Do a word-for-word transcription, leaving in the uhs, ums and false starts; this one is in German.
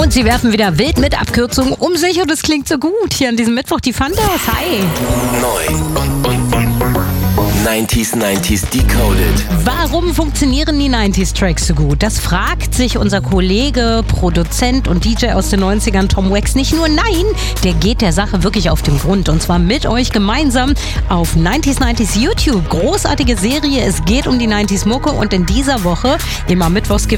Und sie werfen wieder wild mit Abkürzungen um sich und es klingt so gut. Hier an diesem Mittwoch die Fantas. Hi. Neu und neunziger neunziger Decoded. Warum funktionieren die neunziger-Tracks so gut? Das fragt sich unser Kollege, Produzent und D J aus den neunzigern Tom Wax nicht nur. Nein, der geht der Sache wirklich auf den Grund. Und zwar mit euch gemeinsam auf neunziger neunziger YouTube. Großartige Serie. Es geht um die neunziger-Mucke und in dieser Woche, immer mittwochs,